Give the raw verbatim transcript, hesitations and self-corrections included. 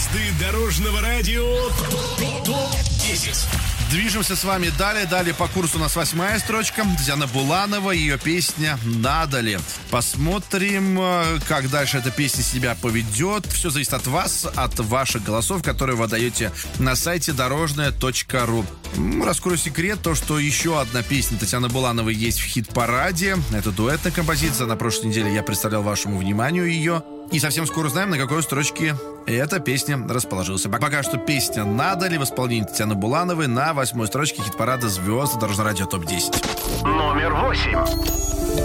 Звезды дорожного радио ТОП десять. Движемся с вами далее. Далее по курсу у нас восьмая строчка. Татьяна Буланова, ее песня «Надо ли». Посмотрим, как дальше эта песня себя поведет. Все зависит от вас, от ваших голосов, которые вы отдаете на сайте дорожная точка ру. Раскрою секрет, то, что еще одна песня Татьяны Булановой есть в хит-параде. Это дуэтная композиция. На прошлой неделе я представлял вашему вниманию ее. И совсем скоро узнаем, на какой строчке эта песня расположилась. Пока что песня «Надо ли» в исполнении Татьяны Булановой на восьмой строчке хит-парада «Звезды дорожного радио ТОП десять». Номер восемь.